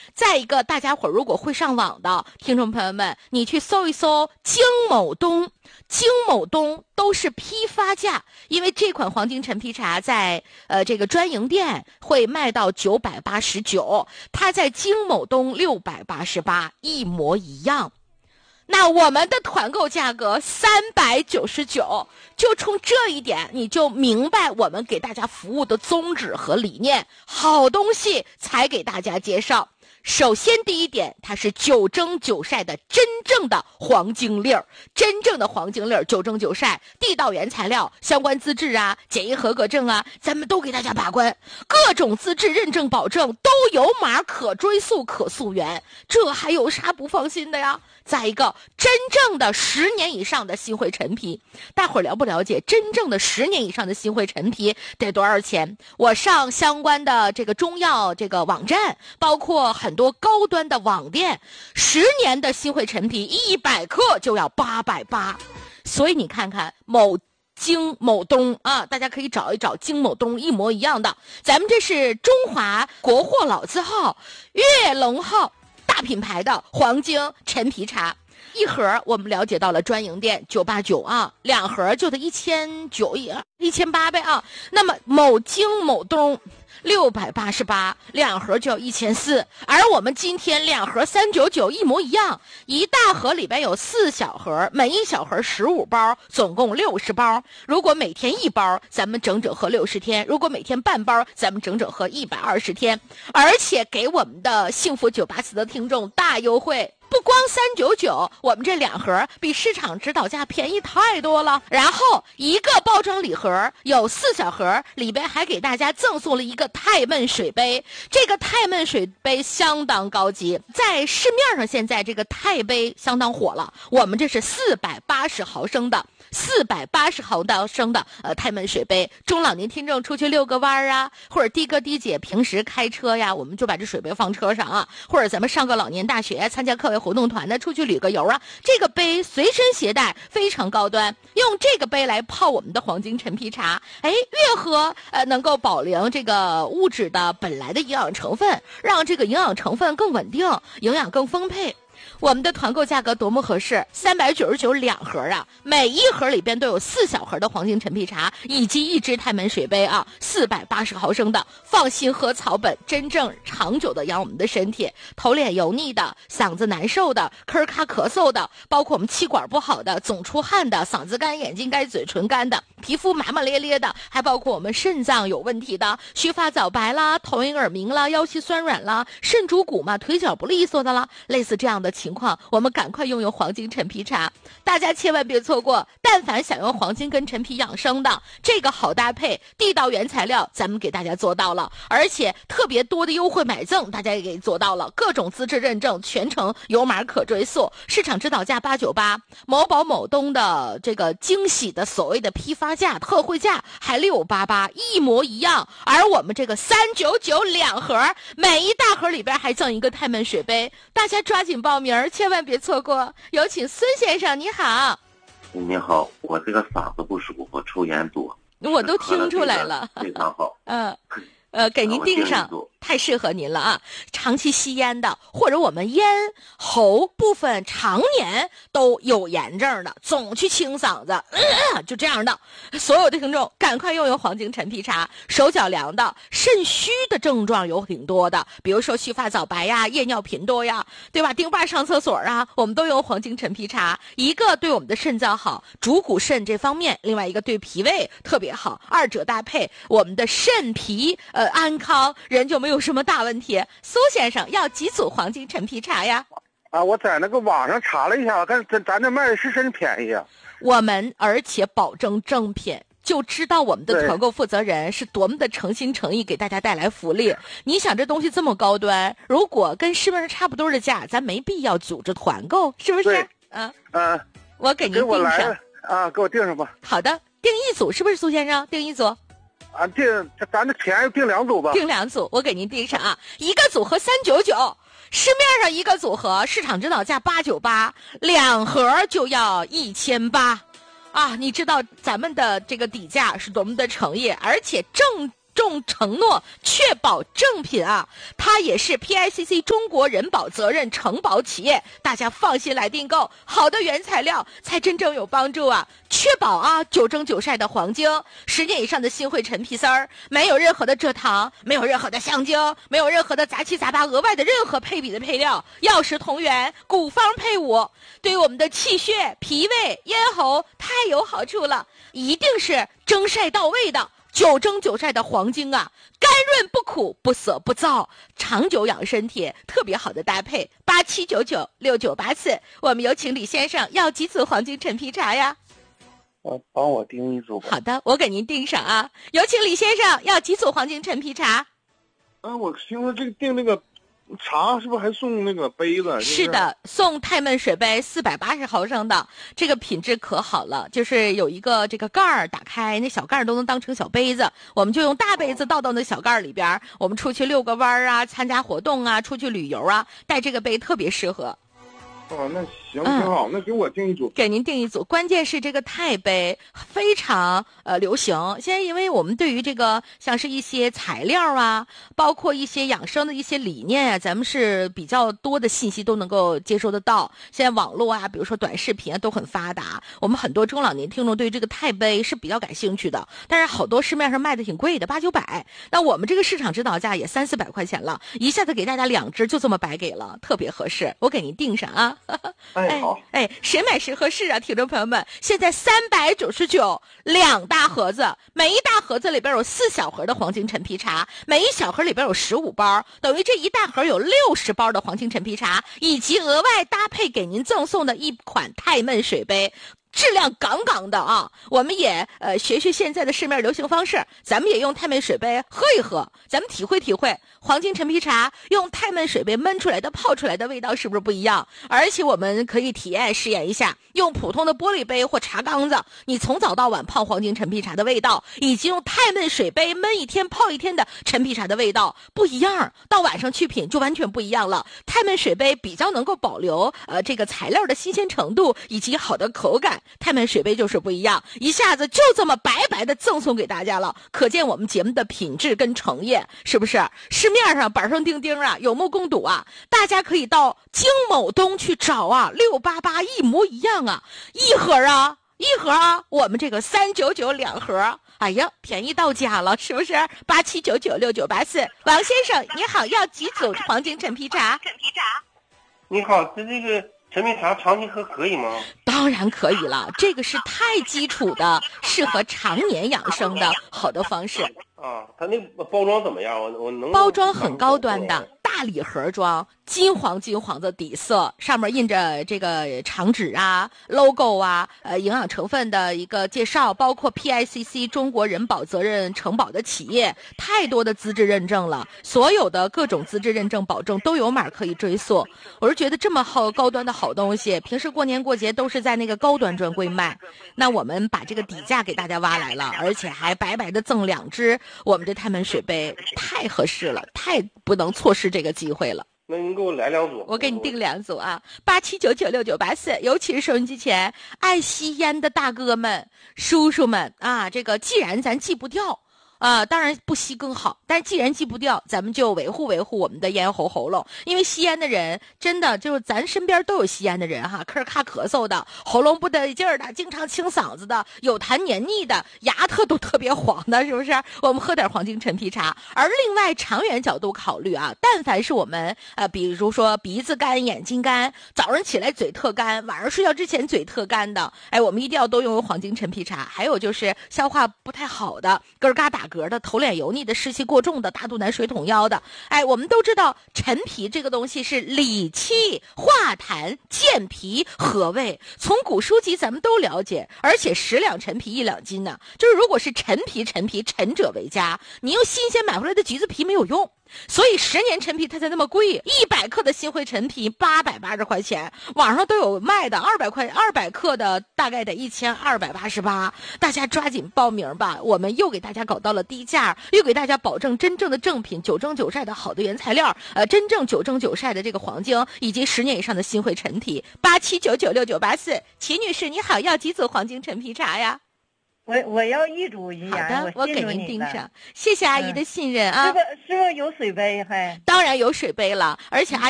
再一个，大家伙如果会上网的听众朋友们，你去搜一搜京某东，京某东都是批发价，因为这款黄金陈皮茶在这个专营店会卖到989，它在京某东688，一模一样。那我们的团购价格399，就从这一点你就明白我们给大家服务的宗旨和理念，好东西才给大家介绍。首先第一点，它是9蒸9晒的真正的黄金粒儿，真正的黄金粒儿9蒸9晒，地道原材料，相关资质啊，检疫合格证啊，咱们都给大家把关，各种资质认证保证都有码，可追溯可溯源，这还有啥不放心的呀？再一个，真正的10年以上的新会陈皮，大伙儿了不了解真正的10年以上的新会陈皮得多少钱？我上相关的这个中药这个网站，包括很多高端的网店，10年的新会陈皮100克就要880，所以你看看某京某东啊，大家可以找一找京某东一模一样的，咱们这是中华国货老字号粤龙号大品牌的黄金陈皮茶，一盒我们了解到了专营店989啊，2盒就得1900-1800呗啊。那么某京某东688，2盒就要1400，而我们今天2盒399一模一样，一大盒里边有4小盒，每一小盒15包，总共60包。如果每天1包，咱们整整喝60天；如果每天半包，咱们整整喝120天。而且给我们的幸福984的听众大优惠。不光399，我们这2盒比市场指导价便宜太多了。然后一个包装礼盒有4小盒，里边还给大家赠送了一个太闷水杯。这个太闷水杯相当高级，在市面上现在这个太杯相当火了。我们这是480毫升的。480毫升的太闷水杯，中老年听众出去遛个弯啊，或者的哥的姐平时开车呀，我们就把这水杯放车上啊，或者咱们上个老年大学，参加课外活动团的，出去旅个游啊，这个杯随身携带，非常高端，用这个杯来泡我们的黄金陈皮茶，越喝能够保留这个物质的本来的营养成分，让这个营养成分更稳定，营养更丰沛。我们的团购价格多么合适，399-2盒啊，每一盒里边都有4小盒的黄金陈皮茶，以及1只太闷水杯啊，480毫升的，放心喝草本，真正长久的养我们的身体。头脸油腻的，嗓子难受的，咳咔咳嗽的，包括我们气管不好的，总出汗的，嗓子干、眼睛干、嘴唇干的，皮肤麻麻咧咧的，还包括我们肾脏有问题的，须发早白啦，头晕耳鸣啦，腰膝酸软啦，肾主骨嘛，腿脚不利索的啦，类似这样的情况，我们赶快拥有黄金陈皮茶，大家千万别错过。但凡想用黄金跟陈皮养生的，这个好搭配，地道原材料咱们给大家做到了，而且特别多的优惠买赠大家也给做到了，各种资质认证全程有码可追溯，市场指导价898，某宝某东的这个惊喜的所谓的批发价特惠价还688，一模一样。而我们这个399-2盒，每一大盒里边还赠一个太闷水杯，大家抓紧报名，千万别错过。有请孙先生，你好。 你好，我这个嗓子不舒服，我抽烟多， 我都听出来了， 非常好。 给您盯上，太适合您了啊！长期吸烟的，或者我们咽喉部分常年都有炎症的，总去清嗓子，就这样的，所有的听众赶快用黄金陈皮茶。手脚凉的、肾虚的症状有挺多的，比如说须发早白呀、夜尿频多呀，对吧？丁爸上厕所啊，我们都用黄金陈皮茶。一个对我们的肾脏好，主骨肾这方面；另外一个对脾胃特别好，二者搭配，我们的肾脾安康，人就没有什么大问题。苏先生要几组黄金陈皮茶呀？ 我在那个网上查了一下，咱这卖的是真便宜啊。 我们而且保证正品，就知道我们的团购负责人是多么的诚心诚意给大家带来福利。你想这东西这么高端，如果跟市面上差不多的价，咱没必要组织团购，是不是？我给您订上给我订上吧。 好的，订一组是不是苏先生？订一组。 咱的钱订2组吧。 订2组，我给您订上啊。一个组合399，市面上一个组合市场指导价898，2盒就要1800啊！你知道咱们的这个底价是多么的诚意，而且正重承诺，确保正品啊！它也是 PICC 中国人保责任承保企业，大家放心来订购，好的原材料才真正有帮助啊！确保啊9蒸9晒的黄精，10年以上的新汇陈皮丝儿，没有任何的蔗糖，没有任何的香精，没有任何的杂七杂八额外的任何配比的配料，药食同源，古方配伍，对我们的气血、脾胃、咽喉太有好处了，一定是蒸晒到位的。9蒸9晒的黄精啊，甘润不苦，不涩不燥，长久养身体，特别好的搭配。87996984，我们有请李先生要几组黄精陈皮茶呀？ 帮我订一组吧。 好的，我给您订上啊。有请李先生要几组黄精陈皮茶？ 我听说这个订那个茶是不是还送那个杯子？ 是的，送太闷水杯480毫升的，这个品质可好了，就是有一个这个盖儿，打开那小盖儿都能当成小杯子，我们就用大杯子倒到那小盖儿里边，我们出去遛个弯儿啊，参加活动啊，出去旅游啊，带这个杯特别适合。 那行挺好，那给我订一组。 给您订一组，关键是这个钛杯非常流行。现在因为我们对于这个像是一些材料啊，包括一些养生的一些理念啊，咱们是比较多的信息都能够接收得到。现在网络啊，比如说短视频啊都很发达，我们很多中老年听众对这个钛杯是比较感兴趣的，但是好多市面上卖的挺贵的，800-900，那我们这个市场指导价也300-400块钱了，一下子给大家2支就这么白给了，特别合适，我给您订上啊。 好， 谁买谁合适啊，听众朋友们，现在399，2大盒子，每一大盒子里边有4小盒的黄精陈皮茶，每一小盒里边有15包，等于这一大盒有60包的黄精陈皮茶，以及额外搭配给您赠送的一款太闷水杯。质量杠杠的啊！我们也学现在的市面流行方式，咱们也用太闷水杯喝一喝，咱们体会体会黄精陈皮茶用太闷水杯焖出来的泡出来的味道是不是不一样？而且我们可以体验试验一下，用普通的玻璃杯或茶缸子，你从早到晚泡黄精陈皮茶的味道，以及用太闷水杯焖一天泡一天的陈皮茶的味道不一样，到晚上去品就完全不一样了。太闷水杯比较能够保留这个材料的新鲜程度以及好的口感。太闷水杯就是不一样，一下子就这么白白的赠送给大家了，可见我们节目的品质跟诚意，是不是？市面上板上钉钉啊，有目共睹啊，大家可以到京某东去找啊，688一模一样啊，一盒啊，我们这个399-2盒，哎呀，便宜到家了，是不是？87996984，王先生你好，要几组黄精陈皮茶？ 你好，这个陈皮茶长期喝可以吗？ 当然可以了，这个是太基础的，适合常年养生的好的方式。 啊，它那包装怎么样？我能包装很高端的大礼盒装，金黄的底色，上面印着这个厂址啊、logo 啊、营养成分的一个介绍，包括 PICC 中国人保责任承保的企业，太多的资质认证了，所有的各种资质认证保证都有码可以追溯。我是觉得这么高端的好东西，平时过年过节都是在那个高端专柜卖，那我们把这个底价给大家挖来了，而且还白白的赠2支我们这太闷水杯，太合适了，太不能错失这个机会了。 那您给我来2组， 我给你订2组啊，87996984。尤其是收音机前爱吸烟的大哥们、叔叔们啊，这个既然咱戒不掉。当然不吸更好，但是既然戒不掉，咱们就维护我们的咽喉喉咙，因为吸烟的人真的就是咱身边都有吸烟的人哈，咳嗽的，喉咙不得劲儿的，经常清嗓子的，有痰黏腻的，牙都特别黄的，是不是？我们喝点黄精陈皮茶。而另外长远角度考虑啊，但凡是我们比如说鼻子干、眼睛干，早上起来嘴特干，晚上睡觉之前嘴特干的，我们一定要多用黄精陈皮茶。还有就是消化不太好的，咯嘎打嗝的，头脸油腻的，湿气过重的，大肚腩水桶腰的，我们都知道陈皮这个东西是理气化痰健脾和胃，从古书籍咱们都了解，而且10两陈皮1两斤呢，就是如果是陈皮陈者为佳，你用新鲜买回来的橘子皮没有用，所以10年陈皮它才那么贵，100克的新汇陈皮880块钱，网上都有卖的，200克的大概得1288，大家抓紧报名吧，我们又给大家搞到了低价，又给大家保证真正的正品9蒸9晒的好的原材料，真正9蒸9晒的这个黄精，以及10年以上的新汇陈皮。87996984，齐女士你好，要几组黄精陈皮茶呀？ 我要1组遗好言， 的，我给信任你了。 您盯上，谢谢阿姨的信任啊。 是不是有水杯还？ 当然有水杯了，而且阿姨